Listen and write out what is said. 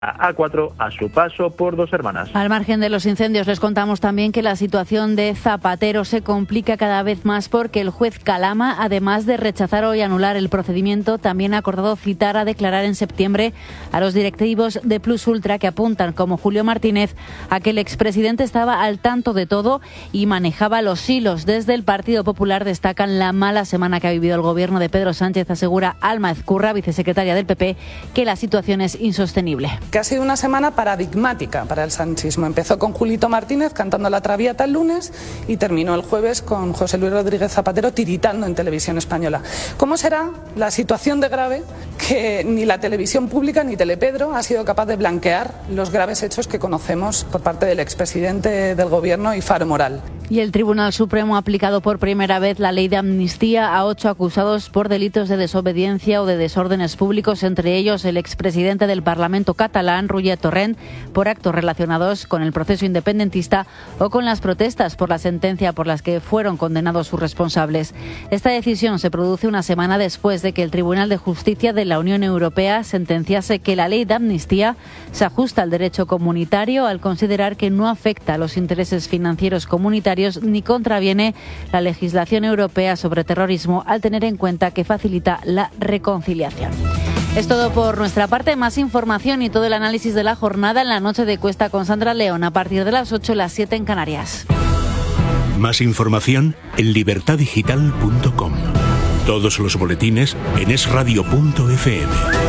A4 a su paso por Dos Hermanas. Al margen de los incendios, les contamos también que la situación de Zapatero se complica cada vez más porque el juez Calama, además de rechazar o anular el procedimiento, también ha acordado citar a declarar en septiembre a los directivos de Plus Ultra, que apuntan, como Julio Martínez, a que el expresidente estaba al tanto de todo y manejaba los hilos. Desde el Partido Popular destacan la mala semana que ha vivido el gobierno de Pedro Sánchez. Asegura Alma Ezcurra, vicesecretaria del PP, que la situación es insostenible. Que ha sido una semana paradigmática para el sanchismo. Empezó con Julito Martínez cantando la Traviata el lunes y terminó el jueves con José Luis Rodríguez Zapatero tiritando en Televisión Española. ¿Cómo será la situación de grave que ni la televisión pública ni Telepedro ha sido capaz de blanquear los graves hechos que conocemos por parte del expresidente del Gobierno y Faro Moral? Y el Tribunal Supremo ha aplicado por primera vez la ley de amnistía a 8 acusados por delitos de desobediencia o de desórdenes públicos, entre ellos el expresidente del Parlamento catalán, Roger Torrent, por actos relacionados con el proceso independentista o con las protestas por la sentencia por las que fueron condenados sus responsables. Esta decisión se produce una semana después de que el Tribunal de Justicia de la Unión Europea sentenciase que la ley de amnistía se ajusta al derecho comunitario al considerar que no afecta a los intereses financieros comunitarios ni contraviene la legislación europea sobre terrorismo, al tener en cuenta que facilita la reconciliación. Es todo por nuestra parte. Más información y todo el análisis de la jornada en la noche de Cuesta con Sandra León a partir de las 8, las 7 en Canarias. Más información en libertadigital.com. Todos los boletines en esradio.fm.